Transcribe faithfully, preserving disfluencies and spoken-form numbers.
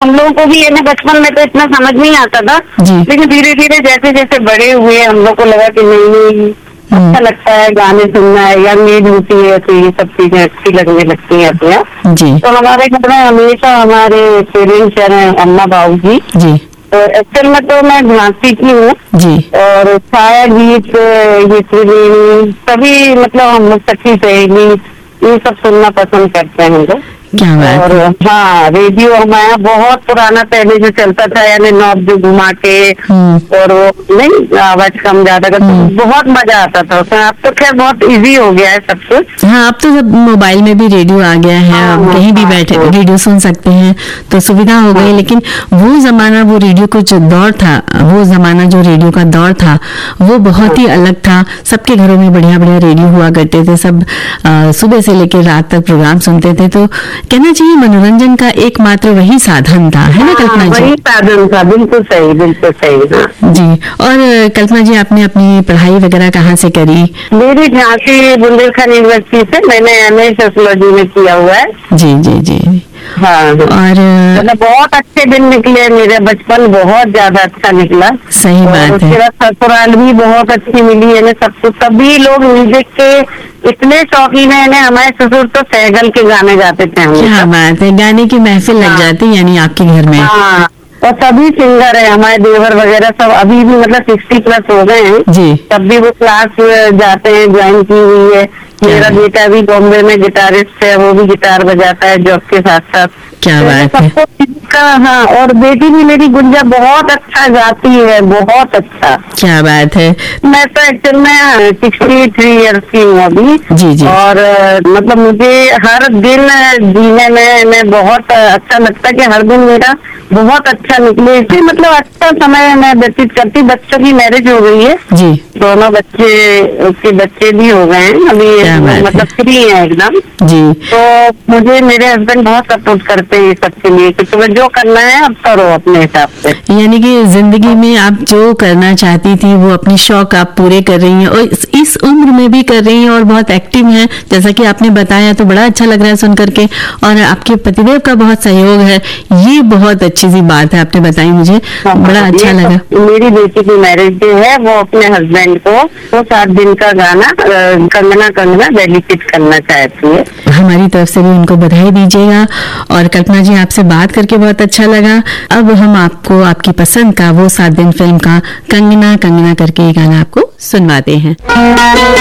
हम लोगों को भी है बचपन में तो इतना समझ नहीं आता था, लेकिन धीरे धीरे जैसे जैसे बड़े हुए हम लोग को लगा कि नहीं नहीं अच्छा लगता है गाने सुनना है, या नींद होती है तो ये सब चीजें अच्छी लगने लगती है अपने आप। तो हमारे घर में हमेशा हमारे पेरेंट्स हैं अम्मा बाबू जी जी, तो एक्चुअल में तो मैं झांसी की हूँ जी, और छाया गीत ये त्रिवेणी सभी मतलब हम लोग सखी सहेली ये सब सुनना पसंद करते हैं हम लोग। क्या बात और हाँ, रेडियो हमारा बहुत पुराना पहले जो चलता था, यानी नॉब जो घुमा के और वो नहीं आवाज कम ज्यादा कर, तो बहुत मजा आता था उसमें। अब तो खैर बहुत इजी हो गया है सब कुछ। हाँ, अब तो सब मोबाइल में भी रेडियो आ गया है, हाँ, अब कहीं भी बैठे हाँ, रेडियो सुन सकते हैं, तो सुविधा हो गई। हाँ, लेकिन वो जमाना, वो रेडियो का जो दौर था, वो जमाना जो रेडियो का दौर था वो बहुत ही अलग था। सबके घरों में बढ़िया बढ़िया रेडियो हुआ करते थे, सब सुबह से लेकर रात तक प्रोग्राम सुनते थे। तो कहना चाहिए मनोरंजन का एकमात्र वही साधन था, है ना कल्पना जी? वही साधन था, बिल्कुल सही, बिल्कुल सही। हाँ। जी, और कल्पना जी आपने अपनी पढ़ाई वगैरह कहाँ से करी? मेरी झांसी बुंदेलखंड यूनिवर्सिटी से मैंने एम ए सोशियोलॉजी में किया हुआ है। जी जी जी। हाँ, और मतलब बहुत अच्छे दिन निकले, मेरा बचपन बहुत ज्यादा अच्छा निकला। सही बात है। उसके बाद ससुराल भी बहुत अच्छी मिली है सब कुछ। सभी लोग म्यूजिक के इतने शौकीन है, हमारे ससुर तो सहगल के गाने गाते थे। क्या बात है, गाने की महफिल लग हाँ, जाती यानी आपके घर में। हाँ, और सभी सिंगर है हमारे देवर वगैरह सब अभी भी मतलब सिक्सटी प्लस हो गए हैं जी, तब भी वो क्लास जाते हैं, ज्वाइन की हुई है। मेरा बेटा भी बॉम्बे में गिटारिस्ट है, वो भी गिटार बजाता है जॉब के साथ साथ। क्या बात है। सबको हाँ, और बेटी भी मेरी गुंजा बहुत अच्छा गाती है, बहुत अच्छा। क्या बात है। मैं तो एक्चुअल में सिक्सटी थ्री ईयर्स की हूँ अभी जी जी, और मतलब मुझे हर दिन जीने में मैं बहुत अच्छा लगता है कि हर दिन मेरा बहुत अच्छा निकले, इसलिए मतलब अच्छा समय मैं व्यतीत करती। बच्चों की मैरिज हो गई है जी, दोनों बच्चे उसके बच्चे भी हो गए हैं अभी, मतलब फ्री है एकदम जी। तो मुझे मेरे हस्बैंड बहुत सपोर्ट करते हैं सबके लिए कि तुम्हें जो करना है अब करो अपने हिसाब से। यानी कि जिंदगी में आप जो करना चाहती थी वो अपने शौक आप पूरे कर रही हैं, और इस, इस उम्र में भी कर रही हैं और बहुत एक्टिव हैं, जैसा कि आपने बताया। तो बड़ा अच्छा लग रहा है सुन करके, और आपके पतिदेव का बहुत सहयोग है, ये बहुत अच्छी सी बात है आपने बताई मुझे। हाँ, बड़ा अच्छा लगा। मेरी बेटी की मैरिज डे है, वो अपने हस्बैंड को वो सात दिन का गाना कंगना कंगना डेडिकेट करना चाहती है। हमारी तरफ से भी उनको बधाई दीजिएगा। और कल्पना जी आपसे बात करके बहुत अच्छा लगा। अब हम आपको आपकी पसंद का वो सात दिन फिल्म का कंगना कंगना करके ये गाना आपको सुनवाते हैं।